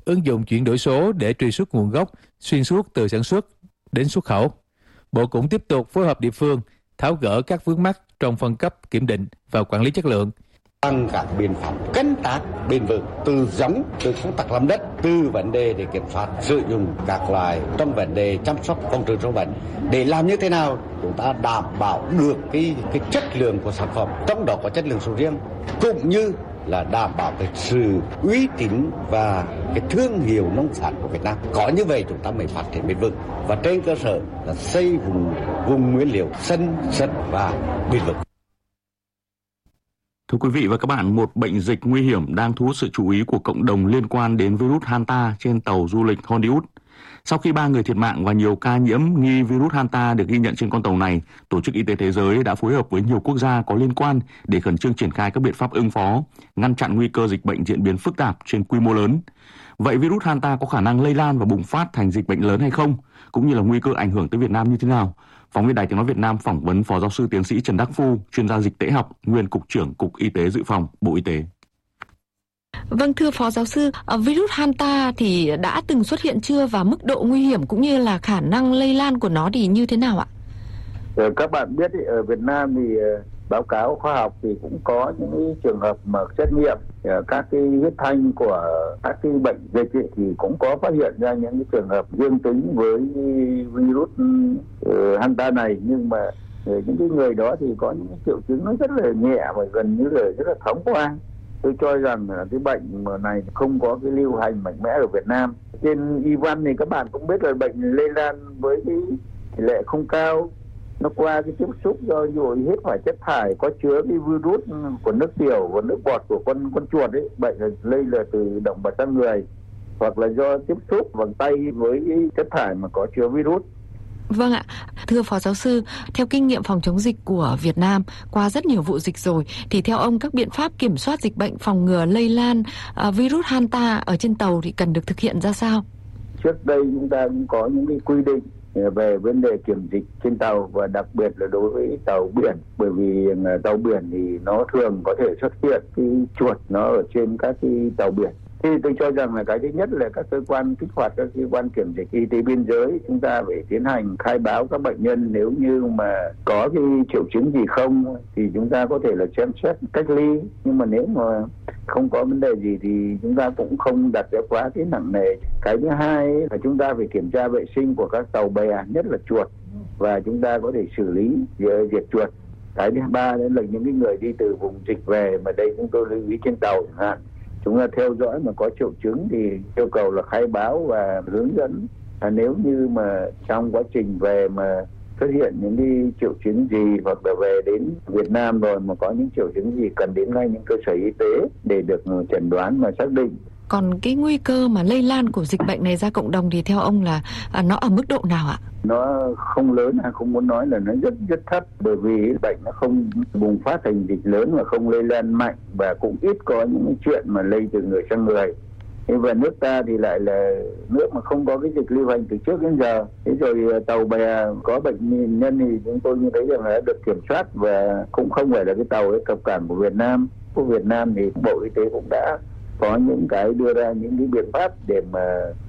ứng dụng chuyển đổi số để truy xuất nguồn gốc xuyên suốt từ sản xuất đến xuất khẩu. Bộ cũng tiếp tục phối hợp địa phương tháo gỡ các vướng mắc trong phân cấp, kiểm định và quản lý chất lượng. Bằng các biện pháp canh tác bền vững, từ giống, từ công tác làm đất, từ vấn đề để kiểm soát sử dụng các loại trong vấn đề chăm sóc phòng trừ sâu bệnh, để làm như thế nào chúng ta đảm bảo được cái chất lượng của sản phẩm, trong đó có chất lượng sầu riêng, cũng như là đảm bảo cái sự uy tín và cái thương hiệu nông sản của Việt Nam. Có như vậy chúng ta mới phát triển bền vững, và trên cơ sở là xây vùng nguyên liệu xanh sạch và bền vững. Thưa quý vị và các bạn, một bệnh dịch nguy hiểm đang thu hút sự chú ý của cộng đồng liên quan đến virus Hanta trên tàu du lịch Hollywood. Sau khi 3 người thiệt mạng và nhiều ca nhiễm nghi virus Hanta được ghi nhận trên con tàu này, Tổ chức Y tế Thế giới đã phối hợp với nhiều quốc gia có liên quan để khẩn trương triển khai các biện pháp ứng phó, ngăn chặn nguy cơ dịch bệnh diễn biến phức tạp trên quy mô lớn. Vậy virus Hanta có khả năng lây lan và bùng phát thành dịch bệnh lớn hay không? Cũng như là nguy cơ ảnh hưởng tới Việt Nam như thế nào? Phóng viên Đài Tiếng nói Việt Nam phỏng vấn Phó Giáo sư Tiến sĩ Trần Đắc Phu, chuyên gia dịch tễ học, nguyên Cục trưởng Cục Y tế Dự phòng, Bộ Y tế. Vâng, thưa Phó Giáo sư, virus Hanta thì đã từng xuất hiện chưa, và mức độ nguy hiểm cũng như là khả năng lây lan của nó thì như thế nào ạ? Các bạn biết ở Việt Nam thì báo cáo khoa học thì cũng có những trường hợp mà xét nghiệm các cái huyết thanh của các cái bệnh dịch thì cũng có phát hiện ra những cái trường hợp dương tính với virus Hanta này, nhưng mà những cái người đó thì có những triệu chứng nó rất là nhẹ và gần như là rất là thoáng qua. Tôi cho rằng là cái bệnh này không có cái lưu hành mạnh mẽ ở Việt Nam. Trên y văn thì các bạn cũng biết là bệnh lây lan với cái tỷ lệ không cao. Nó qua cái tiếp xúc do hít phải chất thải có chứa cái virus của nước tiểu và nước bọt của con chuột ấy, bệnh lây là từ động vật sang người, hoặc là do tiếp xúc bằng tay với cái chất thải mà có chứa virus. Vâng ạ, thưa Phó Giáo sư, theo kinh nghiệm phòng chống dịch của Việt Nam qua rất nhiều vụ dịch rồi, thì theo ông các biện pháp kiểm soát dịch bệnh phòng ngừa lây lan virus Hanta ở trên tàu thì cần được thực hiện ra sao? Trước đây chúng ta cũng có những cái quy định về vấn đề kiểm dịch trên tàu, và đặc biệt là đối với tàu biển, bởi vì tàu biển thì nó thường có thể xuất hiện cái chuột nó ở trên các cái tàu biển. Thì tôi cho rằng là cái thứ nhất là các cơ quan kích hoạt các cơ quan kiểm dịch y tế biên giới, chúng ta phải tiến hành khai báo các bệnh nhân, nếu như mà có cái triệu chứng gì không thì chúng ta có thể là xem xét cách ly, nhưng mà nếu mà không có vấn đề gì thì chúng ta cũng không đặt ra quá cái nặng nề. Cái thứ hai là chúng ta phải kiểm tra vệ sinh của các tàu bè, nhất là chuột, và chúng ta có thể xử lý diệt chuột. Cái thứ ba là những cái người đi từ vùng dịch về, mà đây chúng tôi lưu ý trên tàu chẳng hạn, chúng ta theo dõi mà có triệu chứng thì yêu cầu là khai báo và hướng dẫn. Nếu như mà trong quá trình về mà xuất hiện những cái triệu chứng gì, hoặc là về đến Việt Nam rồi mà có những triệu chứng gì, cần đến ngay những cơ sở y tế để được chẩn đoán và xác định. Còn cái nguy cơ mà lây lan của dịch bệnh này ra cộng đồng thì theo ông là nó ở mức độ nào ạ? Nó không lớn, hay không muốn nói là nó rất thấp, bởi vì bệnh nó không bùng phát thành dịch lớn và không lây lan mạnh, và cũng ít có những chuyện mà lây từ người sang người. Và nước ta thì lại là nước mà không có cái dịch lưu hành từ trước đến giờ. Thế rồi tàu bè có bệnh nhân thì chúng tôi như thấy rằng là đã được kiểm soát, và cũng không phải là cái tàu ấy cập cảng của Việt Nam. Của Việt Nam thì Bộ Y tế cũng đã có những cái đưa ra những cái biện pháp để mà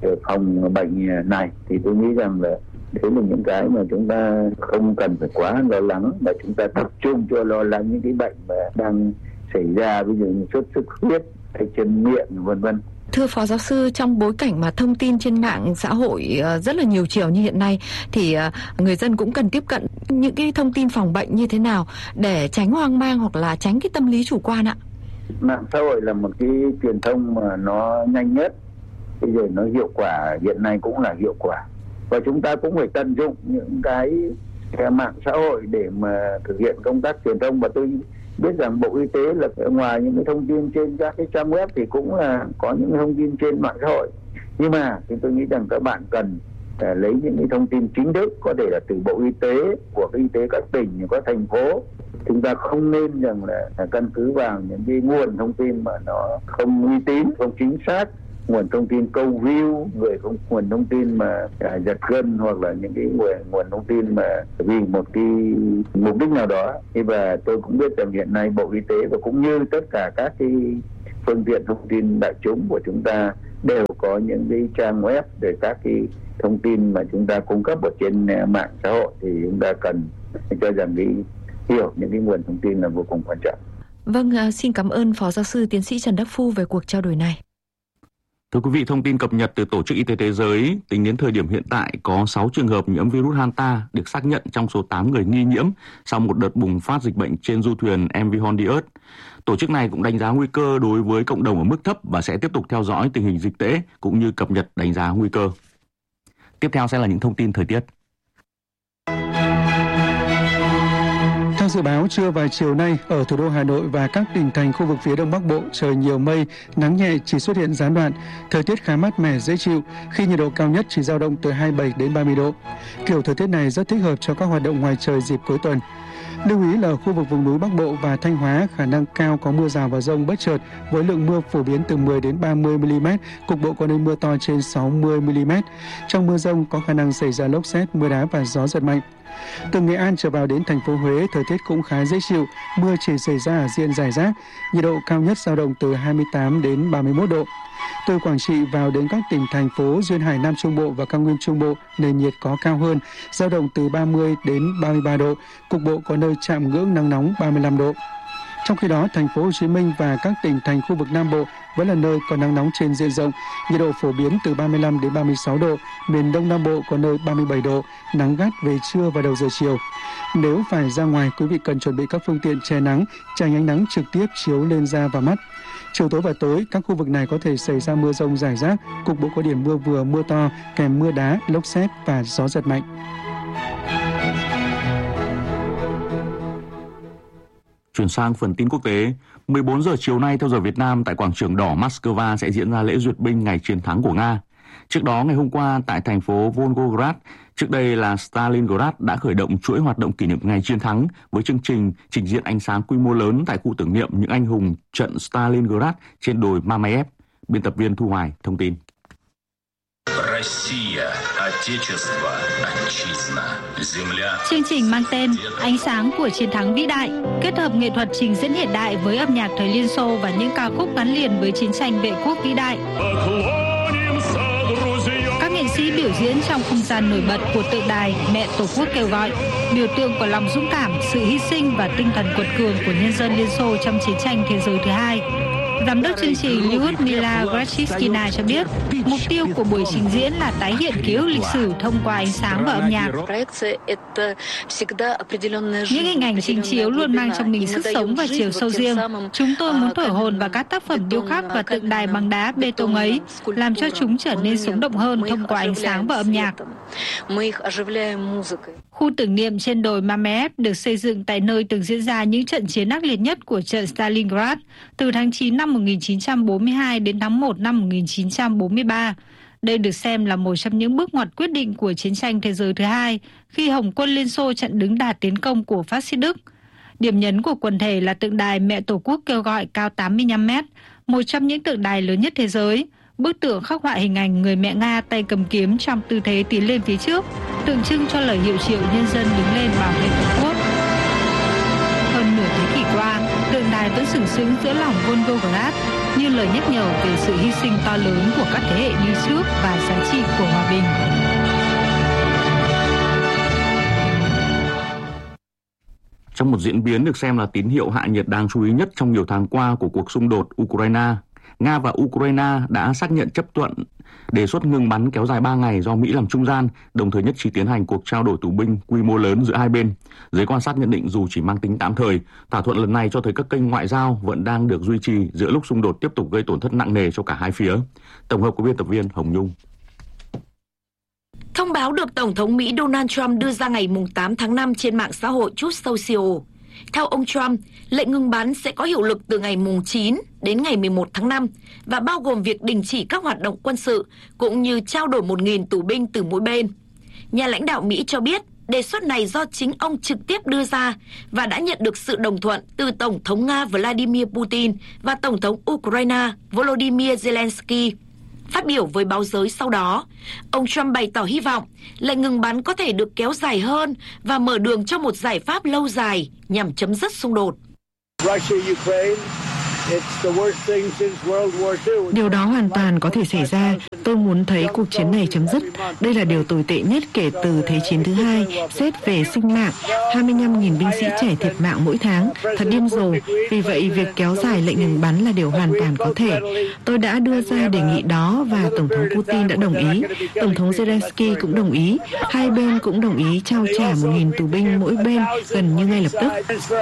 phòng bệnh này, thì tôi nghĩ rằng là đấy là những cái mà chúng ta không cần phải quá lo lắng, mà chúng ta tập trung cho lo lắng những cái bệnh mà đang xảy ra, ví dụ như sốt xuất huyết hay chân miệng vân vân. Thưa Phó Giáo sư, trong bối cảnh mà thông tin trên mạng xã hội rất là nhiều chiều như hiện nay, thì người dân cũng cần tiếp cận những cái thông tin phòng bệnh như thế nào để tránh hoang mang hoặc là tránh cái tâm lý chủ quan ạ? Mạng xã hội là một cái truyền thông mà nó nhanh nhất, bây giờ nó hiệu quả, hiện nay cũng là hiệu quả, và chúng ta cũng phải tận dụng những cái mạng xã hội để mà thực hiện công tác truyền thông. Và tôi biết rằng Bộ Y tế là ngoài những cái thông tin trên các cái trang web thì cũng là có những thông tin trên mạng xã hội, nhưng mà tôi nghĩ rằng các bạn cần lấy những cái thông tin chính thức, có thể là từ Bộ Y tế, của Y tế các tỉnh, các thành phố. Chúng ta không nên rằng là căn cứ vào những cái nguồn thông tin mà nó không uy tín, không chính xác, nguồn thông tin câu view, nguồn thông tin mà giật gân, hoặc là những cái nguồn thông tin mà vì một cái mục đích nào đó. Và tôi cũng biết rằng hiện nay Bộ Y tế và cũng như tất cả các cái phương tiện thông tin đại chúng của chúng ta đều có những cái trang web để các cái thông tin mà chúng ta cung cấp ở trên mạng xã hội thì chúng ta cần cho rằng hiểu những cái nguồn thông tin là vô cùng quan trọng. Vâng, xin cảm ơn Phó Giáo sư Tiến sĩ Trần Đắc Phu về cuộc trao đổi này. Thưa quý vị, thông tin cập nhật từ Tổ chức Y tế Thế giới, tính đến thời điểm hiện tại có 6 trường hợp nhiễm virus Hanta được xác nhận trong số 8 người nghi nhiễm sau một đợt bùng phát dịch bệnh trên du thuyền MV Hondius. Tổ chức này cũng đánh giá nguy cơ đối với cộng đồng ở mức thấp và sẽ tiếp tục theo dõi tình hình dịch tễ cũng như cập nhật đánh giá nguy cơ. Tiếp theo sẽ là những thông tin thời tiết. Theo dự báo, trưa và chiều nay ở thủ đô Hà Nội và các tỉnh thành khu vực phía Đông Bắc Bộ trời nhiều mây, nắng nhẹ chỉ xuất hiện gián đoạn, thời tiết khá mát mẻ dễ chịu khi nhiệt độ cao nhất chỉ dao động từ 27 đến 30 độ. Kiểu thời tiết này rất thích hợp cho các hoạt động ngoài trời dịp cuối tuần. Lưu ý là ở khu vực vùng núi Bắc Bộ và Thanh Hóa khả năng cao có mưa rào và dông bất chợt với lượng mưa phổ biến từ 10 đến 30 mm, cục bộ có nơi mưa to trên 60 mm. Trong mưa dông có khả năng xảy ra lốc sét, mưa đá và gió giật mạnh. Từ Nghệ An trở vào đến thành phố Huế, thời tiết cũng khá dễ chịu, mưa chỉ xảy ra ở diện rải rác, nhiệt độ cao nhất dao động từ 28 đến 31 độ. Từ Quảng Trị vào đến các tỉnh thành phố duyên hải Nam Trung Bộ và cao nguyên Trung Bộ, nền nhiệt có cao hơn, dao động từ 30 đến 33 độ, cục bộ có nơi chạm ngưỡng nắng nóng 35 độ. Trong khi đó, thành phố Hồ Chí Minh và các tỉnh thành khu vực Nam Bộ vẫn là nơi có nắng nóng trên diện rộng, nhiệt độ phổ biến từ 35 đến 36 độ, miền Đông Nam Bộ có nơi 37 độ, nắng gắt về trưa và đầu giờ chiều. Nếu phải ra ngoài, quý vị cần chuẩn bị các phương tiện che nắng, tránh ánh nắng trực tiếp chiếu lên da và mắt. Chiều tối và tối, các khu vực này có thể xảy ra mưa rông rải rác, cục bộ có điểm mưa vừa mưa to, kèm mưa đá, lốc sét và gió giật mạnh. Chuyển sang phần tin quốc tế, 14 giờ chiều nay theo giờ Việt Nam tại quảng trường đỏ Moscow sẽ diễn ra lễ duyệt binh ngày chiến thắng của Nga. Trước đó ngày hôm qua tại thành phố Volgograd, trước đây là Stalingrad đã khởi động chuỗi hoạt động kỷ niệm ngày chiến thắng với chương trình trình diễn ánh sáng quy mô lớn tại khu tưởng niệm những anh hùng trận Stalingrad trên đồi Mamayev. Biên tập viên Thu Hoài thông tin. Chương trình mang tên Ánh sáng của chiến thắng vĩ đại, kết hợp nghệ thuật trình diễn hiện đại với âm nhạc thời Liên Xô và những ca khúc gắn liền với chiến tranh vệ quốc vĩ đại. Các nghệ sĩ biểu diễn trong không gian nổi bật của tượng đài Mẹ Tổ quốc kêu gọi, biểu tượng của lòng dũng cảm, sự hy sinh và tinh thần quật cường của nhân dân Liên Xô trong chiến tranh thế giới thứ hai. Giám đốc chương trình Lyudmila Grachivskina cho biết, mục tiêu của buổi trình diễn là tái hiện ký ức lịch sử thông qua ánh sáng và âm nhạc. Những hình ảnh trình chiếu luôn mang trong mình sức sống và chiều sâu riêng. Chúng tôi muốn thổi hồn vào các tác phẩm điêu khắc và tượng đài bằng đá bê tông ấy, làm cho chúng trở nên sống động hơn thông qua ánh sáng và âm nhạc. Khu tưởng niệm trên đồi Mamayev được xây dựng tại nơi từng diễn ra những trận chiến ác liệt nhất của trận Stalingrad từ tháng 9 năm 1942 đến tháng 1 năm 1943. Đây được xem là một trong những bước ngoặt quyết định của chiến tranh thế giới thứ hai khi Hồng quân Liên Xô chặn đứng đà tiến công của phát xít Đức. Điểm nhấn của quần thể là tượng đài Mẹ Tổ quốc kêu gọi cao 85 mét, một trong những tượng đài lớn nhất thế giới. Bức tượng khắc họa hình ảnh người mẹ Nga tay cầm kiếm trong tư thế tiến lên phía trước, tượng trưng cho lời hiệu triệu nhân dân đứng lên bảo vệ Tổ quốc. Hơn nửa thế kỷ qua, tượng đài vẫn sừng sững giữa lòng Volgograd như lời nhắc nhở về sự hy sinh to lớn của các thế hệ đi trước và giá trị của hòa bình. Trong một diễn biến được xem là tín hiệu hạ nhiệt đáng chú ý nhất trong nhiều tháng qua của cuộc xung đột Ukraine, Nga và Ukraine đã xác nhận chấp thuận đề xuất ngừng bắn kéo dài 3 ngày do Mỹ làm trung gian, đồng thời nhất trí tiến hành cuộc trao đổi tù binh quy mô lớn giữa hai bên. Giới quan sát nhận định dù chỉ mang tính tạm thời, thỏa thuận lần này cho thấy các kênh ngoại giao vẫn đang được duy trì giữa lúc xung đột tiếp tục gây tổn thất nặng nề cho cả hai phía. Tổng hợp của biên tập viên Hồng Nhung. Thông báo được Tổng thống Mỹ Donald Trump đưa ra ngày 8 tháng 5 trên mạng xã hội Truth Social. Theo ông Trump, lệnh ngừng bắn sẽ có hiệu lực từ ngày 9 đến ngày 11 tháng 5 và bao gồm việc đình chỉ các hoạt động quân sự cũng như trao đổi 1.000 tù binh từ mỗi bên. Nhà lãnh đạo Mỹ cho biết đề xuất này do chính ông trực tiếp đưa ra và đã nhận được sự đồng thuận từ Tổng thống Nga Vladimir Putin và Tổng thống Ukraine Volodymyr Zelensky. Phát biểu với báo giới sau đó, ông Trump bày tỏ hy vọng lệnh ngừng bắn có thể được kéo dài hơn và mở đường cho một giải pháp lâu dài nhằm chấm dứt xung đột. Điều đó hoàn toàn có thể xảy ra. Tôi muốn thấy cuộc chiến này chấm dứt. Đây là điều tồi tệ nhất kể từ Thế chiến thứ hai. Xét về sinh mạng, 25.000 binh sĩ trẻ thiệt mạng mỗi tháng. Thật điên rồ. Vì vậy, việc kéo dài lệnh ngừng bắn là điều hoàn toàn có thể. Tôi đã đưa ra đề nghị đó và Tổng thống Putin đã đồng ý. Tổng thống Zelensky cũng đồng ý. Hai bên cũng đồng ý trao trả 1.000 tù binh mỗi bên gần như ngay lập tức.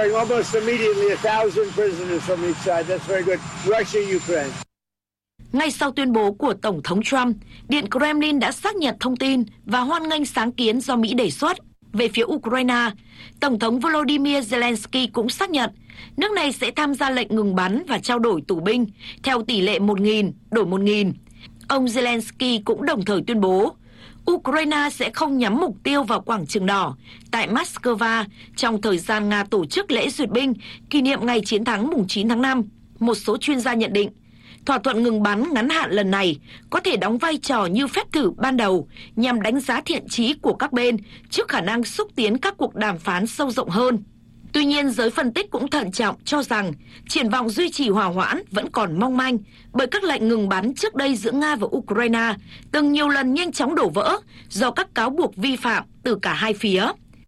Ngay sau tuyên bố của Tổng thống Trump, Điện Kremlin đã xác nhận thông tin và hoan nghênh sáng kiến do Mỹ đề xuất. Về phía Ukraine, Tổng thống Volodymyr Zelensky cũng xác nhận nước này sẽ tham gia lệnh ngừng bắn và trao đổi tù binh theo tỷ lệ 1.000 đổi 1.000. Ông Zelensky cũng đồng thời tuyên bố Ukraine sẽ không nhắm mục tiêu vào quảng trường đỏ tại Moscow trong thời gian Nga tổ chức lễ duyệt binh kỷ niệm ngày chiến thắng mùng 9 tháng 5. Một số chuyên gia nhận định, thỏa thuận ngừng bắn ngắn hạn lần này có thể đóng vai trò như phép thử ban đầu nhằm đánh giá thiện chí của các bên trước khả năng xúc tiến các cuộc đàm phán sâu rộng hơn. Tuy nhiên, giới phân tích cũng thận trọng cho rằng triển vọng duy trì hòa hoãn vẫn còn mong manh bởi các lệnh ngừng bắn trước đây giữa Nga và Ukraine từng nhiều lần nhanh chóng đổ vỡ do các cáo buộc vi phạm từ cả hai phía.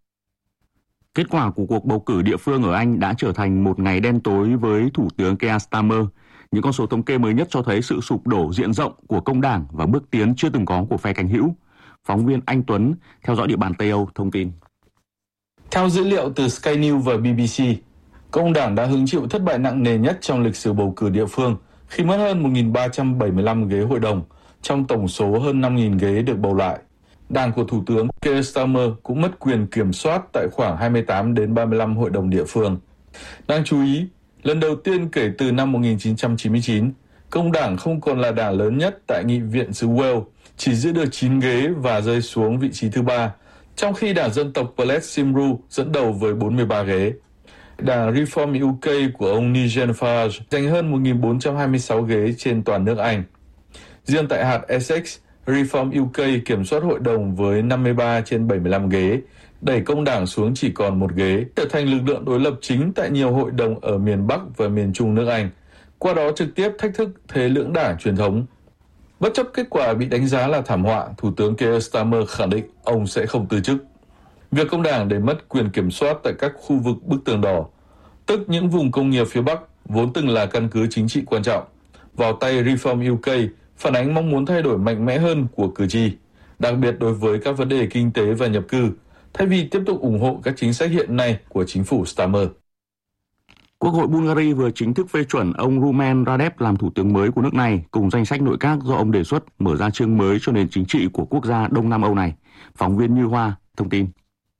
Kết quả của cuộc bầu cử địa phương ở Anh đã trở thành một ngày đen tối với Thủ tướng Keir Starmer. Những con số thống kê mới nhất cho thấy sự sụp đổ diện rộng của công đảng và bước tiến chưa từng có của phe cánh hữu. Phóng viên Anh Tuấn theo dõi địa bàn Tây Âu thông tin. Theo dữ liệu từ Sky News và BBC, công đảng đã hứng chịu thất bại nặng nề nhất trong lịch sử bầu cử địa phương khi mất hơn 1.375 ghế hội đồng trong tổng số hơn 5.000 ghế được bầu lại. Đảng của Thủ tướng Keir Starmer cũng mất quyền kiểm soát tại khoảng 28 đến 35 hội đồng địa phương. Đáng chú ý, lần đầu tiên kể từ năm 1999, công đảng không còn là đảng lớn nhất tại nghị viện xứ Wales, chỉ giữ được 9 ghế và rơi xuống vị trí thứ 3, trong khi đảng dân tộc Plaid Cymru dẫn đầu với 43 ghế. Đảng Reform UK của ông Nigel Farage giành hơn 1.426 ghế trên toàn nước Anh. Riêng tại hạt Essex, Reform UK kiểm soát hội đồng với 53 trên 75 ghế, đẩy công đảng xuống chỉ còn một ghế, trở thành lực lượng đối lập chính tại nhiều hội đồng ở miền Bắc và miền Trung nước Anh, qua đó trực tiếp thách thức thế lưỡng đảng truyền thống. Bất chấp kết quả bị đánh giá là thảm họa, Thủ tướng Keir Starmer khẳng định ông sẽ không từ chức. Việc công đảng để mất quyền kiểm soát tại các khu vực bức tường đỏ, tức những vùng công nghiệp phía Bắc vốn từng là căn cứ chính trị quan trọng, vào tay Reform UK phản ánh mong muốn thay đổi mạnh mẽ hơn của cử tri, đặc biệt đối với các vấn đề kinh tế và nhập cư, thay vì tiếp tục ủng hộ các chính sách hiện nay của chính phủ Starmer. Quốc hội Bulgaria vừa chính thức phê chuẩn ông Rumen Radev làm thủ tướng mới của nước này, cùng danh sách nội các do ông đề xuất mở ra chương mới cho nền chính trị của quốc gia Đông Nam Âu này. Phóng viên Như Hoa thông tin.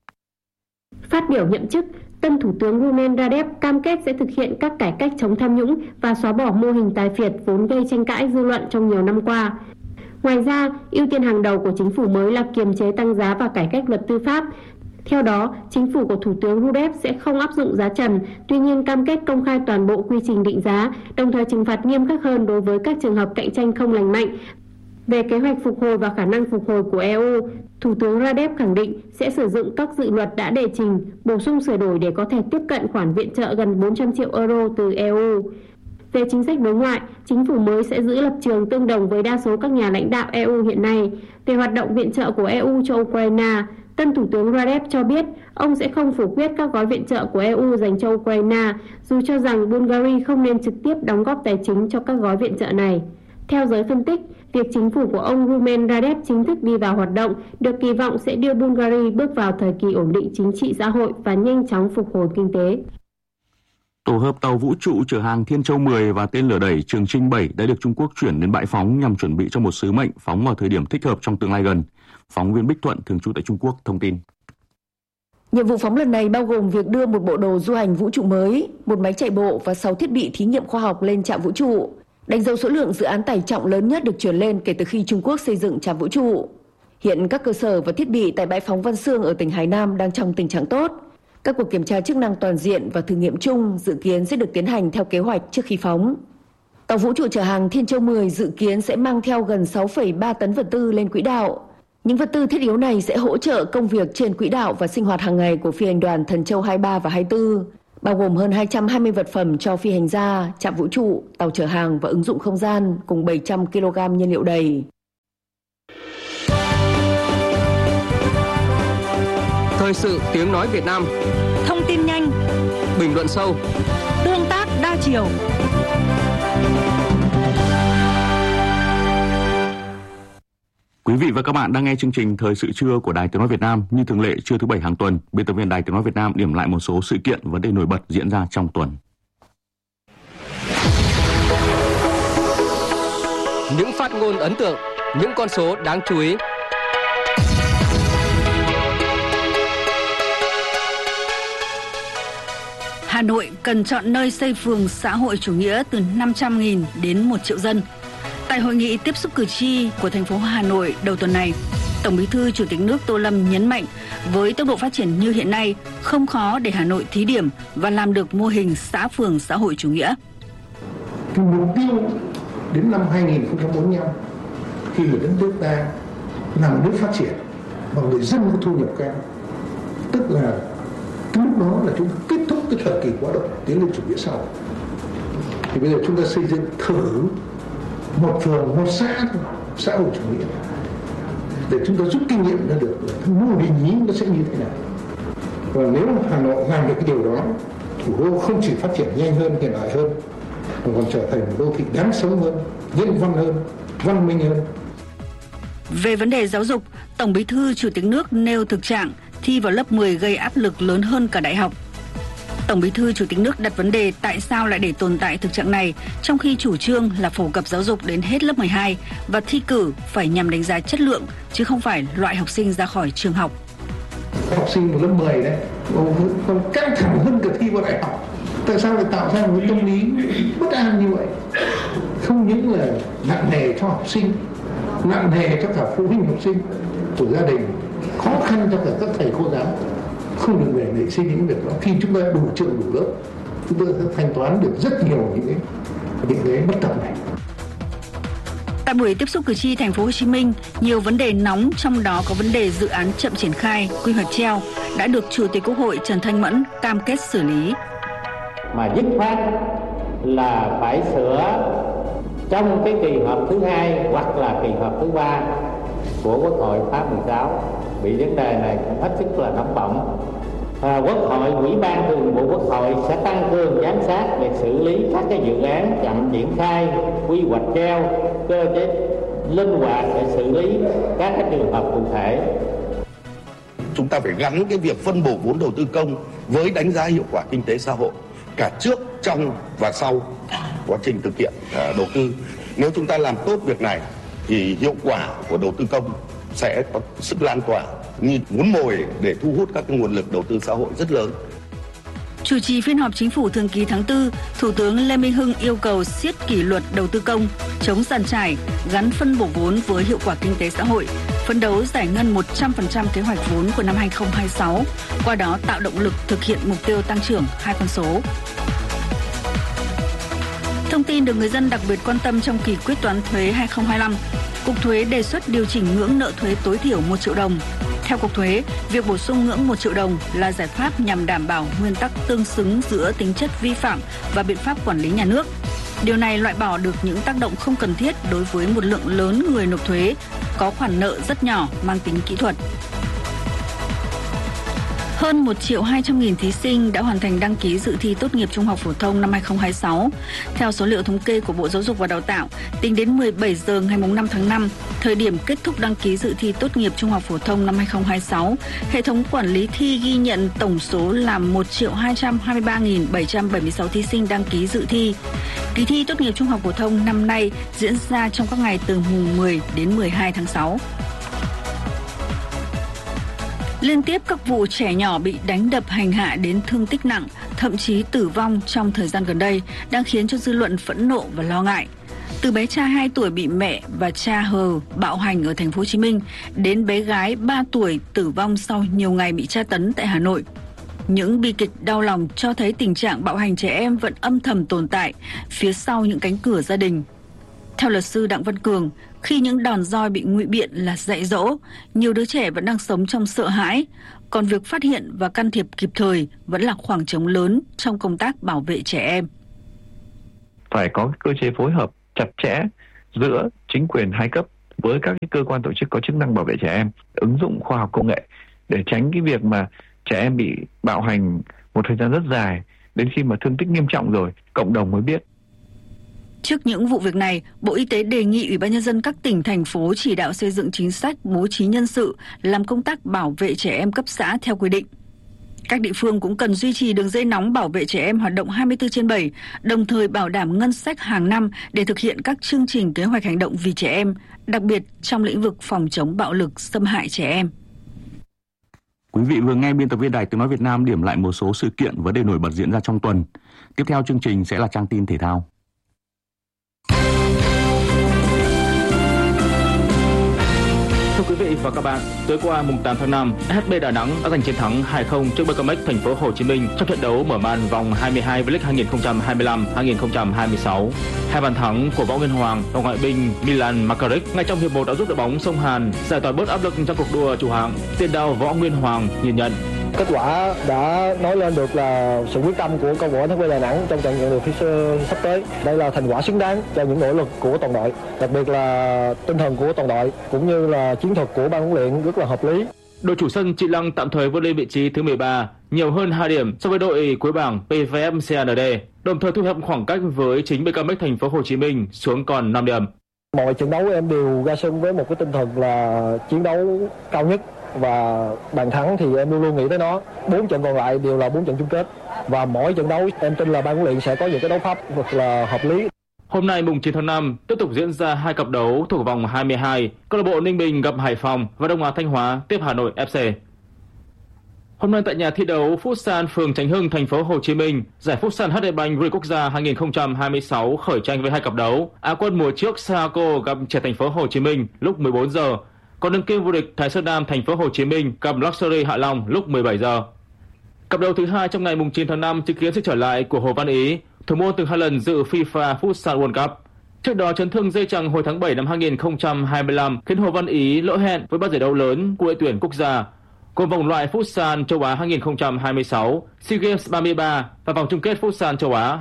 Phát biểu nhậm chức, tân thủ tướng Rumen Radev cam kết sẽ thực hiện các cải cách chống tham nhũng và xóa bỏ mô hình tài phiệt vốn gây tranh cãi dư luận trong nhiều năm qua. Ngoài ra, ưu tiên hàng đầu của chính phủ mới là kiềm chế tăng giá và cải cách luật tư pháp. Theo đó, chính phủ của Thủ tướng Radev sẽ không áp dụng giá trần, tuy nhiên cam kết công khai toàn bộ quy trình định giá, đồng thời trừng phạt nghiêm khắc hơn đối với các trường hợp cạnh tranh không lành mạnh. Về kế hoạch phục hồi và khả năng phục hồi của EU, Thủ tướng Radev khẳng định sẽ sử dụng các dự luật đã đề trình, bổ sung sửa đổi để có thể tiếp cận khoản viện trợ gần 400 triệu euro từ EU. Về chính sách đối ngoại, chính phủ mới sẽ giữ lập trường tương đồng với đa số các nhà lãnh đạo EU hiện nay. Về hoạt động viện trợ của EU cho Ukraine, tân Thủ tướng Radev cho biết ông sẽ không phủ quyết các gói viện trợ của EU dành cho Ukraine, dù cho rằng Bulgaria không nên trực tiếp đóng góp tài chính cho các gói viện trợ này. Theo giới phân tích, việc chính phủ của ông Rumen Radev chính thức đi vào hoạt động được kỳ vọng sẽ đưa Bulgaria bước vào thời kỳ ổn định chính trị xã hội và nhanh chóng phục hồi kinh tế. Tổ hợp tàu vũ trụ chở hàng Thiên Châu 10 và tên lửa đẩy Trường Chinh 7 đã được Trung Quốc chuyển đến bãi phóng nhằm chuẩn bị cho một sứ mệnh phóng vào thời điểm thích hợp trong tương lai gần. Phóng viên Bích Thuận thường trú tại Trung Quốc thông tin. Nhiệm vụ phóng lần này bao gồm việc đưa một bộ đồ du hành vũ trụ mới, một máy chạy bộ và 6 thiết bị thí nghiệm khoa học lên trạm vũ trụ, đánh dấu số lượng dự án tải trọng lớn nhất được chuyển lên kể từ khi Trung Quốc xây dựng trạm vũ trụ. Hiện các cơ sở và thiết bị tại bãi phóng Văn Xương ở tỉnh Hải Nam đang trong tình trạng tốt. Các cuộc kiểm tra chức năng toàn diện và thử nghiệm chung dự kiến sẽ được tiến hành theo kế hoạch trước khi phóng. Tàu vũ trụ chở hàng Thiên Châu 10 dự kiến sẽ mang theo gần 6,3 tấn vật tư lên quỹ đạo. Những vật tư thiết yếu này sẽ hỗ trợ công việc trên quỹ đạo và sinh hoạt hàng ngày của phi hành đoàn Thần Châu 23 và 24. bao gồm hơn 220 vật phẩm cho phi hành gia, trạm vũ trụ, tàu chở hàng và ứng dụng không gian cùng 700 kg nhiên liệu đầy. Thời sự tiếng nói Việt Nam. Thông tin nhanh, bình luận sâu, tương tác đa chiều. Quý vị và các bạn đang nghe chương trình Thời sự trưa của Đài Tiếng nói Việt Nam. Như thường lệ, trưa thứ Bảy hàng tuần, biên tập viên Đài Tiếng nói Việt Nam điểm lại một số sự kiện, vấn đề nổi bật diễn ra trong tuần. Những phát ngôn ấn tượng, những con số đáng chú ý. Hà Nội cần chọn nơi xây phường xã hội chủ nghĩa từ 500.000 đến 1 triệu dân. Tại hội nghị tiếp xúc cử tri của thành phố Hà Nội đầu tuần này, Tổng Bí thư Chủ tịch nước Tô Lâm nhấn mạnh với tốc độ phát triển như hiện nay, không khó để Hà Nội thí điểm và làm được mô hình xã phường xã hội chủ nghĩa. Cái mục tiêu đến năm 2045 khi mà đất nước ta là một nước phát triển và người dân có thu nhập cao, tức là cái lúc đó là chúng ta kết thúc cái thời kỳ quá độ tiến lên chủ nghĩa xã hội. Thì bây giờ chúng ta xây dựng thử một phường, một xã hội chủ nghĩa để chúng ta rút kinh nghiệm ra được là cái mô hình ý nó sẽ như thế nào. Và nếu Hà Nội làm được cái điều đó, thủ đô không chỉ phát triển nhanh hơn, hiện đại hơn, mà còn trở thành một đô thị đáng sống hơn, nhân văn hơn, văn minh hơn. Về vấn đề giáo dục, Tổng Bí thư Chủ tịch nước nêu thực trạng thi vào lớp 10 gây áp lực lớn hơn cả đại học. Tổng Bí thư Chủ tịch nước đặt vấn đề tại sao lại để tồn tại thực trạng này, trong khi chủ trương là phổ cập giáo dục đến hết lớp 12 và thi cử phải nhằm đánh giá chất lượng, chứ không phải loại học sinh ra khỏi trường học. Học sinh của lớp 10 đấy, còn căng thẳng hơn cả thi vào đại học. Tại sao lại tạo ra một cái tâm lý bất an như vậy? Không những là nặng nề cho học sinh, nặng nề cho cả phụ huynh học sinh của gia đình, khó khăn cho cả các thầy cô giáo. Không được để nảy sinh những việc đó. Khi chúng ta đủ trường đủ lớp, chúng ta sẽ thanh toán được rất nhiều những cái bất cập này. Tại buổi tiếp xúc cử tri thành phố Hồ Chí Minh, nhiều vấn đề nóng, trong đó có vấn đề dự án chậm triển khai, quy hoạch treo đã được Chủ tịch Quốc hội Trần Thanh Mẫn cam kết xử lý. Mà dứt khoát là phải sửa trong cái kỳ họp thứ 2 hoặc là kỳ họp thứ 3 của Quốc hội khóa 16. Bị vấn đề này hết sức là nóng bỏng. Quốc hội, Ủy ban Thường vụ Quốc hội sẽ tăng cường giám sát để xử lý các cái dự án chậm triển khai, quy hoạch treo, cơ chế linh hoạt để xử lý các cái trường hợp cụ thể. Chúng ta phải gắn cái việc phân bổ vốn đầu tư công với đánh giá hiệu quả kinh tế xã hội cả trước, trong và sau quá trình thực hiện đầu tư. Nếu chúng ta làm tốt việc này thì hiệu quả của đầu tư công sẽ có sức lan tỏa như muốn mồi để thu hút các cái nguồn lực đầu tư xã hội rất lớn. Chủ trì phiên họp Chính phủ thường kỳ tháng 4, Thủ tướng Lê Minh Hưng yêu cầu siết kỷ luật đầu tư công, chống giàn trải, gắn phân bổ vốn với hiệu quả kinh tế xã hội, phấn đấu giải ngân 100% kế hoạch vốn của năm 2026, qua đó tạo động lực thực hiện mục tiêu tăng trưởng 2 con số. Thông tin được người dân đặc biệt quan tâm trong kỳ quyết toán thuế 2025, Cục Thuế đề xuất điều chỉnh ngưỡng nợ thuế tối thiểu 1 triệu đồng. Theo Cục Thuế, việc bổ sung ngưỡng 1 triệu đồng là giải pháp nhằm đảm bảo nguyên tắc tương xứng giữa tính chất vi phạm và biện pháp quản lý nhà nước. Điều này loại bỏ được những tác động không cần thiết đối với một lượng lớn người nộp thuế có khoản nợ rất nhỏ mang tính kỹ thuật. Hơn 1.200.000 thí sinh đã hoàn thành đăng ký dự thi tốt nghiệp trung học phổ thông năm 2026. Theo số liệu thống kê của Bộ Giáo dục và Đào tạo, tính đến 17 giờ ngày 5 tháng 5, thời điểm kết thúc đăng ký dự thi tốt nghiệp trung học phổ thông năm 2026, hệ thống quản lý thi ghi nhận tổng số là 1.223.776 thí sinh đăng ký dự thi. Kỳ thi tốt nghiệp trung học phổ thông năm nay diễn ra trong các ngày từ mùng 10 đến 12 tháng 6. Liên tiếp các vụ trẻ nhỏ bị đánh đập hành hạ đến thương tích nặng, thậm chí tử vong trong thời gian gần đây đang khiến cho dư luận phẫn nộ và lo ngại. Từ bé trai 2 tuổi bị mẹ và cha hờ bạo hành ở thành phố Hồ Chí Minh đến bé gái 3 tuổi tử vong sau nhiều ngày bị tra tấn tại Hà Nội. Những bi kịch đau lòng cho thấy tình trạng bạo hành trẻ em vẫn âm thầm tồn tại phía sau những cánh cửa gia đình. Theo luật sư Đặng Văn Cường, khi những đòn roi bị ngụy biện là dạy dỗ, nhiều đứa trẻ vẫn đang sống trong sợ hãi, còn việc phát hiện và can thiệp kịp thời vẫn là khoảng trống lớn trong công tác bảo vệ trẻ em. Phải có cơ chế phối hợp chặt chẽ giữa chính quyền hai cấp với các cơ quan tổ chức có chức năng bảo vệ trẻ em, ứng dụng khoa học công nghệ để tránh cái việc mà trẻ em bị bạo hành một thời gian rất dài, đến khi mà thương tích nghiêm trọng rồi, cộng đồng mới biết. Trước những vụ việc này, Bộ Y tế đề nghị Ủy ban Nhân dân các tỉnh, thành phố chỉ đạo xây dựng chính sách bố trí nhân sự làm công tác bảo vệ trẻ em cấp xã theo quy định. Các địa phương cũng cần duy trì đường dây nóng bảo vệ trẻ em hoạt động 24/7, đồng thời bảo đảm ngân sách hàng năm để thực hiện các chương trình kế hoạch hành động vì trẻ em, đặc biệt trong lĩnh vực phòng chống bạo lực xâm hại trẻ em. Quý vị vừa nghe biên tập viên Đài Tiếng nói Việt Nam điểm lại một số sự kiện vấn đề nổi bật diễn ra trong tuần. Tiếp theo chương trình sẽ là trang tin thể thao. Thưa quý vị và các bạn, tối qua mùng 8 tháng 5, SHB Đà Nẵng đã giành chiến thắng 2-0 trước BKMX Thành phố Hồ Chí Minh trong trận đấu mở màn vòng 22 V-League 2025-2026. Hai bàn thắng của Võ Nguyên Hoàng và ngoại binh Milan Makaric ngay trong hiệp 1 đã giúp đội bóng sông Hàn giải tỏa bớt áp lực trong cuộc đua chủ hạng. Tiền đạo Võ Nguyên Hoàng nhìn nhận: Kết quả đã nói lên được là sự quyết tâm của câu lạc bộ SHB Đà Nẵng trong trận nhận được phía sắp tới. Đây là thành quả xứng đáng cho những nỗ lực của toàn đội, đặc biệt là tinh thần của toàn đội cũng như là chiến thuật của ban huấn luyện rất là hợp lý. Đội chủ sân Chi Lăng tạm thời vươn lên vị trí thứ 13, nhiều hơn 2 điểm so với đội cuối bảng PVF CAND, đồng thời thu hẹp khoảng cách với chính BKMX Thành phố Hồ Chí Minh xuống còn 5 điểm. Mọi trận đấu em đều ra sân với một cái tinh thần là chiến đấu cao nhất. Và bàn thắng thì em luôn luôn nghĩ tới nó. 4 trận còn lại đều là 4 trận chung kết. Và mỗi trận đấu em tin là ban huấn luyện sẽ có những cái đấu pháp thật là hợp lý. Hôm nay mùng 9 tháng 5 tiếp tục diễn ra 2 cặp đấu thuộc vòng 22. Câu lạc bộ Ninh Bình gặp Hải Phòng và Đông Á Thanh Hóa tiếp Hà Nội FC. Hôm nay tại nhà thi đấu Futsal phường Chánh Hưng, Thành phố Hồ Chí Minh, giải Futsal HD Bank vô địch quốc gia 2026 khởi tranh với 2 cặp đấu. Á quân mùa trước Saco gặp Trẻ Thành phố Hồ Chí Minh lúc 14 giờ. Còn đương kim vô địch Thái Sơn Nam Thành phố Hồ Chí Minh gặp Luxury Hạ Long lúc 17 giờ. Cặp đấu thứ 2 trong ngày mùng 9 tháng 5 chứng kiến sự trở lại của Hồ Văn Ý, thủ môn từng 2 lần dự FIFA Futsal World Cup. Trước đó chấn thương dây chằng hồi tháng 7 năm 2025 khiến Hồ Văn Ý lỡ hẹn với 3 giải đấu lớn của đội tuyển quốc gia, gồm vòng loại Futsal châu Á 2026, SEA Games 33 và vòng chung kết Futsal châu Á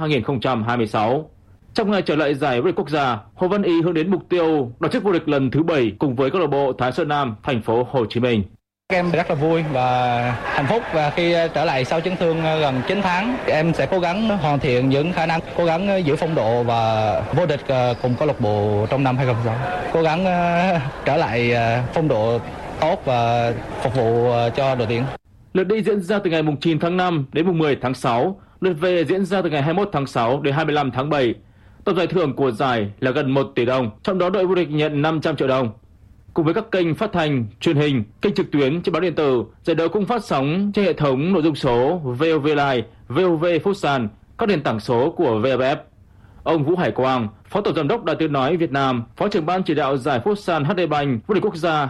2026. Trong ngày trở lại giải vô địch quốc gia, Hồ Văn Ý hướng đến mục tiêu đoạt chức vô địch lần thứ 7 cùng với câu lạc bộ Thái Sơn Nam Thành phố Hồ Chí Minh. Em rất là vui và hạnh phúc, và khi trở lại sau chấn thương gần 9 tháng, em sẽ cố gắng hoàn thiện những khả năng, cố gắng giữ phong độ và vô địch cùng câu lạc bộ trong năm 2026. Cố gắng trở lại phong độ tốt và phục vụ cho đội tuyển. Lượt đi diễn ra từ ngày mùng 9 tháng 5 đến mùng 10 tháng 6, lượt về diễn ra từ ngày 21 tháng 6 đến 25 tháng 7. Tổng giải thưởng của giải là gần 1 tỷ đồng, trong đó đội vô địch nhận 500 triệu đồng. Cùng với các kênh phát thanh, truyền hình, kênh trực tuyến trên báo điện tử, giải đấu cũng phát sóng trên hệ thống nội dung số VOV Live, VOV Futsal, các nền tảng số của VFF. Ông Vũ Hải Quang, Phó Tổng giám đốc Đài Tiếng nói Việt Nam, Phó trưởng ban chỉ đạo giải Futsal HD Bank vô địch quốc gia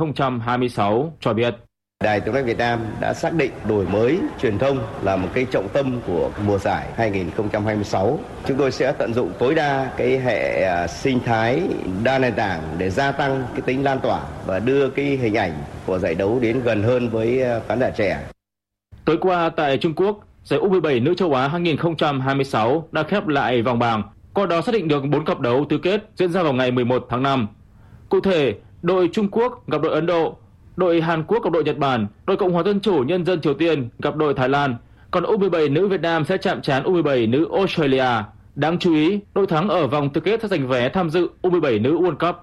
2026 cho biết. Đài Tiếng nói Việt Nam đã xác định đổi mới truyền thông là một cái trọng tâm của mùa giải 2026. Chúng tôi sẽ tận dụng tối đa cái hệ sinh thái đa nền tảng để gia tăng cái tính lan tỏa và đưa cái hình ảnh của giải đấu đến gần hơn với khán giả trẻ. Tối qua tại Trung Quốc, giải U17 nữ châu Á 2026 đã khép lại vòng bảng, qua đó xác định được 4 cặp đấu tứ kết diễn ra vào ngày 11 tháng 5. Cụ thể, đội Trung Quốc gặp đội Ấn Độ, đội Hàn Quốc gặp đội Nhật Bản, đội Cộng hòa Dân chủ Nhân dân Triều Tiên gặp đội Thái Lan, còn U17 nữ Việt Nam sẽ chạm trán U17 nữ Australia. Đáng chú ý, đội thắng ở vòng tứ kết sẽ giành vé tham dự U17 nữ World Cup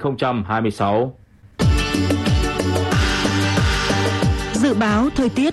2026. Dự báo thời tiết.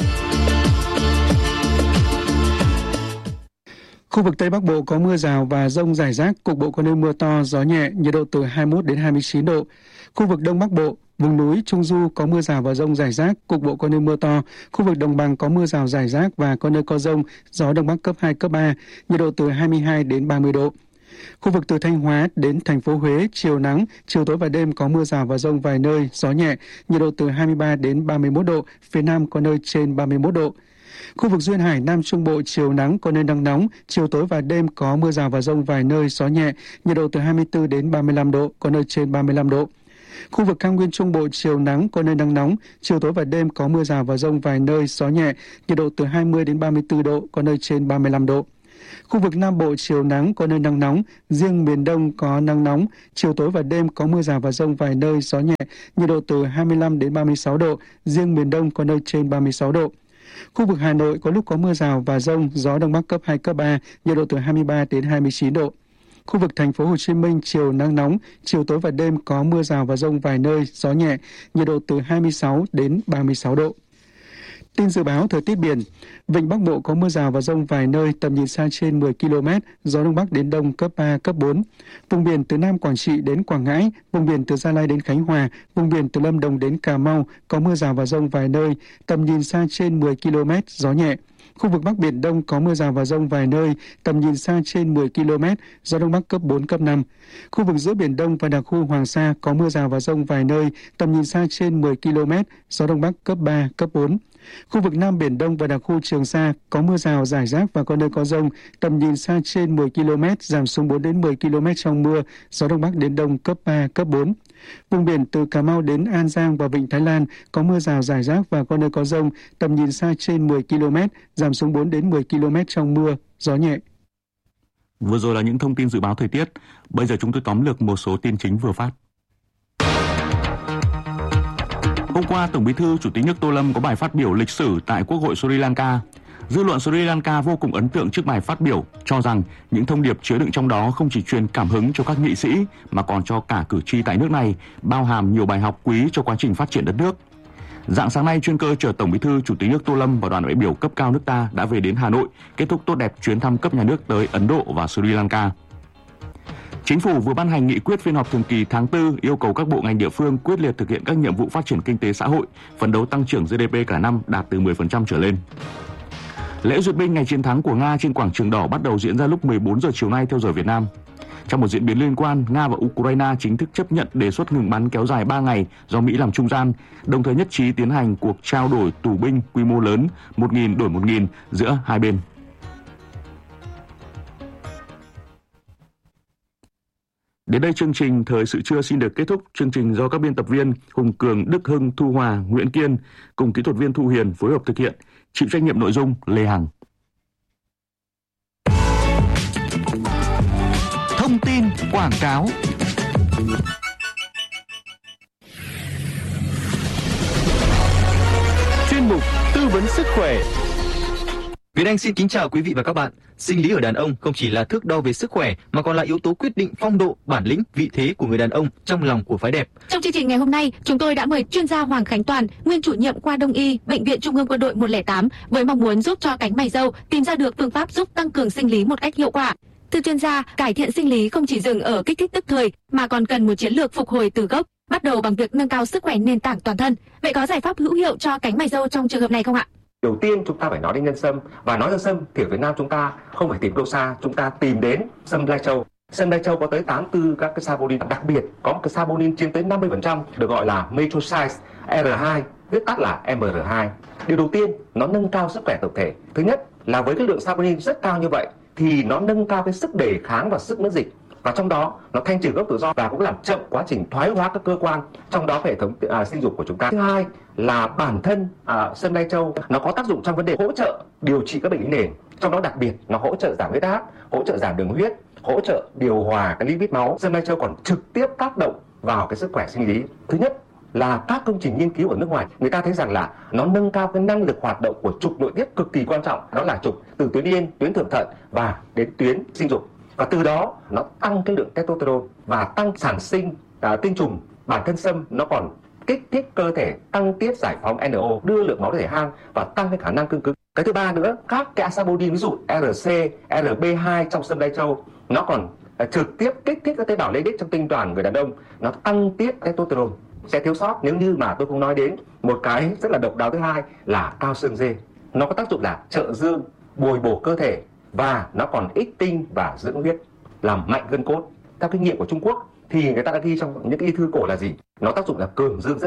Khu vực Tây Bắc Bộ có mưa rào và dông rải rác, cục bộ có nơi mưa to, gió nhẹ, nhiệt độ từ 21 đến 29 độ. Khu vực Đông Bắc Bộ, vùng núi, Trung Du có mưa rào và dông rải rác, cục bộ có nơi mưa to. Khu vực Đồng Bằng có mưa rào rải rác và có nơi có dông, gió Đông Bắc cấp 2, cấp 3, nhiệt độ từ 22 đến 30 độ. Khu vực từ Thanh Hóa đến thành phố Huế, chiều nắng, chiều tối và đêm có mưa rào và dông vài nơi, gió nhẹ, nhiệt độ từ 23 đến 31 độ, phía Nam có nơi trên 31 độ. Khu vực duyên hải Nam Trung Bộ chiều nắng có nơi nắng nóng, chiều tối và đêm có mưa rào và dông vài nơi, gió nhẹ, nhiệt độ từ 24 đến 35 độ, có nơi trên 35 độ. Khu vực cao nguyên Trung Bộ chiều nắng có nơi nắng nóng, chiều tối và đêm có mưa rào và dông vài nơi, gió nhẹ, nhiệt độ từ 20 đến 34 độ, có nơi trên 35 độ. Khu vực Nam Bộ chiều nắng có nơi nắng nóng, riêng miền Đông có nắng nóng, chiều tối và đêm có mưa rào và dông vài nơi, gió nhẹ, nhiệt độ từ 25 đến 36 độ, riêng miền Đông có nơi trên 36 độ. Khu vực Hà Nội có lúc có mưa rào và dông, gió Đông Bắc cấp 2, cấp 3, nhiệt độ từ 23 đến 29 độ. Khu vực Thành phố Hồ Chí Minh chiều nắng nóng, chiều tối và đêm có mưa rào và dông vài nơi, gió nhẹ, nhiệt độ từ 26 đến 36 độ. Tin dự báo thời tiết biển, vịnh Bắc Bộ có mưa rào và dông vài nơi, tầm nhìn xa trên 10 km, gió Đông Bắc đến Đông cấp 3, cấp 4. Vùng biển từ Nam Quảng Trị đến Quảng Ngãi, vùng biển từ Gia Lai đến Khánh Hòa, vùng biển từ Lâm Đồng đến Cà Mau có mưa rào và dông vài nơi, tầm nhìn xa trên 10 km, gió nhẹ. Khu vực Bắc Biển Đông có mưa rào và dông vài nơi, tầm nhìn xa trên 10 km, gió Đông Bắc cấp 4, cấp 5. Khu vực giữa Biển Đông và đặc khu Hoàng Sa có mưa rào và dông vài nơi, tầm nhìn xa trên 10 km, gió Đông Bắc cấp 3, cấp 4. Khu vực Nam Biển Đông và đặc khu Trường Sa có mưa rào rải rác và có nơi có dông, tầm nhìn xa trên 10 km, giảm xuống 4 đến 10 km trong mưa, gió Đông Bắc đến Đông cấp 3, cấp 4. Vùng biển từ Cà Mau đến An Giang và Vịnh Thái Lan có mưa rào rải rác và có nơi có dông, tầm nhìn xa trên 10 km, giảm xuống 4 đến 10 km trong mưa, gió nhẹ. Vừa rồi là những thông tin dự báo thời tiết. Bây giờ chúng tôi tóm lược một số tin chính vừa phát. Hôm qua, Tổng Bí thư Chủ tịch nước Tô Lâm có bài phát biểu lịch sử tại Quốc hội Sri Lanka. Dư luận Sri Lanka vô cùng ấn tượng trước bài phát biểu, cho rằng những thông điệp chứa đựng trong đó không chỉ truyền cảm hứng cho các nghị sĩ mà còn cho cả cử tri tại nước này, bao hàm nhiều bài học quý cho quá trình phát triển đất nước. Rạng sáng nay, chuyên cơ chở Tổng Bí thư Chủ tịch nước Tô Lâm và đoàn đại biểu cấp cao nước ta đã về đến Hà Nội, kết thúc tốt đẹp chuyến thăm cấp nhà nước tới Ấn Độ và Sri Lanka. Chính phủ vừa ban hành nghị quyết phiên họp thường kỳ tháng 4 yêu cầu các bộ ngành địa phương quyết liệt thực hiện các nhiệm vụ phát triển kinh tế xã hội, phấn đấu tăng trưởng GDP cả năm đạt từ 10% trở lên. Lễ duyệt binh ngày chiến thắng của Nga trên quảng trường đỏ bắt đầu diễn ra lúc 14 giờ chiều nay theo giờ Việt Nam. Trong một diễn biến liên quan, Nga và Ukraine chính thức chấp nhận đề xuất ngừng bắn kéo dài 3 ngày do Mỹ làm trung gian, đồng thời nhất trí tiến hành cuộc trao đổi tù binh quy mô lớn 1.000 đổi 1.000 giữa hai bên. Đến đây chương trình Thời sự trưa xin được kết thúc. Chương trình do các biên tập viên Hùng Cường, Đức Hưng, Thu Hòa, Nguyễn Kiên cùng kỹ thuật viên Thu Hiền phối hợp thực hiện. Chịu trách nhiệm nội dung Lê Hằng. Thông tin quảng cáo. Chuyên mục tư vấn sức khỏe. Việt Anh xin kính chào quý vị và các bạn. Sinh lý ở đàn ông không chỉ là thước đo về sức khỏe mà còn là yếu tố quyết định phong độ, bản lĩnh, vị thế của người đàn ông trong lòng của phái đẹp. Trong chương trình ngày hôm nay, chúng tôi đã mời chuyên gia Hoàng Khánh Toàn, nguyên chủ nhiệm khoa Đông y, Bệnh viện Trung ương Quân đội 108 với mong muốn giúp cho cánh mày râu tìm ra được phương pháp giúp tăng cường sinh lý một cách hiệu quả. Thưa chuyên gia, cải thiện sinh lý không chỉ dừng ở kích thích tức thời mà còn cần một chiến lược phục hồi từ gốc, bắt đầu bằng việc nâng cao sức khỏe nền tảng toàn thân. Vậy có giải pháp hữu hiệu cho cánh mày râu trong trường hợp này không ạ? Đầu tiên chúng ta phải nói đến nhân sâm, và nói đến sâm thì ở Việt Nam chúng ta không phải tìm đâu xa, chúng ta tìm đến sâm Lai Châu. Sâm Lai Châu có tới 84 các cái saponin, đặc biệt có một cái saponin chiếm tới 50% được gọi là Metroside R2, viết tắt là MR2. Điều đầu tiên, nó nâng cao sức khỏe tổng thể. Thứ nhất là với cái lượng saponin rất cao như vậy thì nó nâng cao cái sức đề kháng và sức miễn dịch. Và trong đó nó thanh trừ gốc tự do và cũng làm chậm quá trình thoái hóa các cơ quan, trong đó hệ thống sinh dục của chúng ta. Thứ hai là bản thân sâm Lai Châu nó có tác dụng trong vấn đề hỗ trợ điều trị các bệnh lý nền, trong đó đặc biệt nó hỗ trợ giảm huyết áp, hỗ trợ giảm đường huyết, hỗ trợ điều hòa cái lipid máu. Sâm Lai Châu còn trực tiếp tác động vào cái sức khỏe sinh lý. Thứ nhất là các công trình nghiên cứu ở nước ngoài, người ta thấy rằng là nó nâng cao cái năng lực hoạt động của trục nội tiết cực kỳ quan trọng, đó là trục từ tuyến yên, tuyến thượng thận và đến tuyến sinh dục. Và từ đó nó tăng cái lượng testosterone và tăng sản sinh tinh trùng. Bản thân sâm nó còn kích thích cơ thể, tăng tiết giải phóng NO, đưa lượng máu thể hang và tăng cái khả năng cương cứng. Cái thứ ba nữa, các cái saponin ví dụ RC, RB2 trong sâm Lai Châu nó còn trực tiếp kích thích các tế bào leydig trong tinh toàn người đàn ông, nó tăng tiết testosterone. Sẽ thiếu sót nếu như mà tôi không nói đến một cái rất là độc đáo thứ hai là cao xương dê. Nó có tác dụng là trợ dương, bồi bổ cơ thể và nó còn ích tinh và dưỡng huyết, làm mạnh gân cốt. Theo kinh nghiệm của Trung Quốc thì người ta đã ghi trong những cái y thư cổ là gì? Nó tác dụng là cường dương rất mạnh.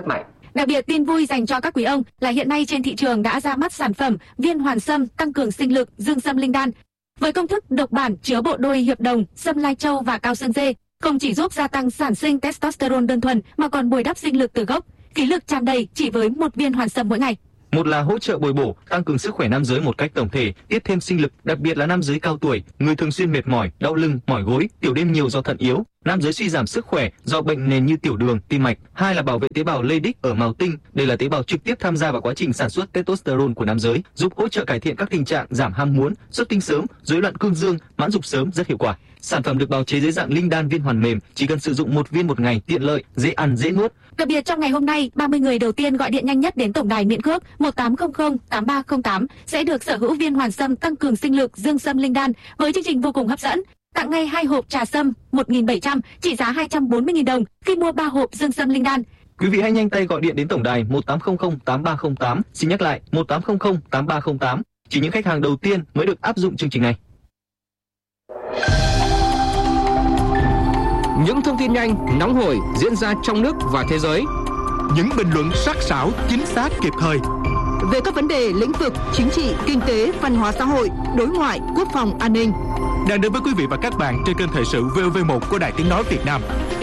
Đặc biệt tin vui dành cho các quý ông là hiện nay trên thị trường đã ra mắt sản phẩm viên hoàn sâm tăng cường sinh lực dương sâm linh đan. Với công thức độc bản chứa bộ đôi hiệp đồng, sâm lai châu và cao sơn dê, không chỉ giúp gia tăng sản sinh testosterone đơn thuần mà còn bồi đắp sinh lực từ gốc, khí lực tràn đầy chỉ với một viên hoàn sâm mỗi ngày. Một là hỗ trợ bồi bổ, tăng cường sức khỏe nam giới một cách tổng thể, tiếp thêm sinh lực, đặc biệt là nam giới cao tuổi, người thường xuyên mệt mỏi, đau lưng, mỏi gối, tiểu đêm nhiều do thận yếu, nam giới suy giảm sức khỏe do bệnh nền như tiểu đường, tim mạch. Hai là bảo vệ tế bào Leydig ở mào tinh, đây là tế bào trực tiếp tham gia vào quá trình sản xuất testosterone của nam giới, giúp hỗ trợ cải thiện các tình trạng giảm ham muốn, xuất tinh sớm, rối loạn cương dương, mãn dục sớm rất hiệu quả. Sản phẩm được bào chế dưới dạng linh đan viên hoàn mềm, chỉ cần sử dụng 1 viên một ngày, tiện lợi, dễ ăn, dễ nuốt. Đặc biệt trong ngày hôm nay, 30 người đầu tiên gọi điện nhanh nhất đến tổng đài miễn cước 1800 8308 sẽ được sở hữu viên hoàn sâm tăng cường sinh lực dương sâm linh đan với chương trình vô cùng hấp dẫn. Tặng ngay 2 hộp trà sâm 1.700 trị giá 240.000 đồng khi mua 3 hộp dương sâm linh đan. Quý vị hãy nhanh tay gọi điện đến tổng đài 1800 8308. Xin nhắc lại 1800 8308. Chỉ những khách hàng đầu tiên mới được áp dụng chương trình này. Những thông tin nhanh, nóng hổi diễn ra trong nước và thế giới. Những bình luận sắc sảo, chính xác, kịp thời về các vấn đề lĩnh vực chính trị, kinh tế, văn hóa xã hội, đối ngoại, quốc phòng, an ninh. Đang đến với quý vị và các bạn trên kênh thời sự VOV1 của Đài Tiếng nói Việt Nam.